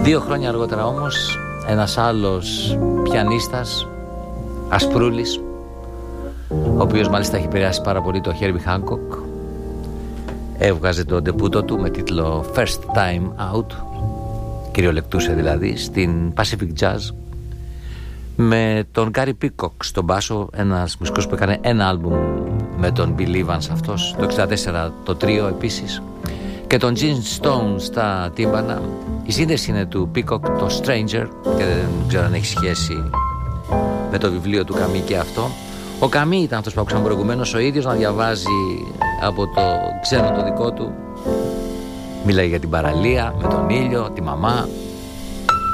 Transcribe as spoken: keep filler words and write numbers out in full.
Δύο χρόνια αργότερα όμως ένας άλλος πιανίστας, Ασπρούλης, ο οποίος μάλιστα έχει επηρεάσει πάρα πολύ το Herbie Hancock, έβγαζε το ντεπούτο του με τίτλο First Time Out, κυριολεκτούσε δηλαδή, στην Pacific Jazz, με τον Gary Peacock στον μπάσο, ένας μουσικός που έκανε ένα άλμπουμ με τον Bill Evans αυτός, το εξήντα τέσσερα το τρίο επίσης, και τον Gene Stone στα τύμπανα. Η σύνδεση είναι του Peacock, το Stranger, και δεν ξέρω αν έχει σχέση με το βιβλίο του Καμί και αυτό. Ο Καμί ήταν αυτός που άκουσαμε προηγουμένως, ο ίδιος να διαβάζει από το ξένο το δικό του. Μιλάει για την παραλία, με τον ήλιο, τη μαμά,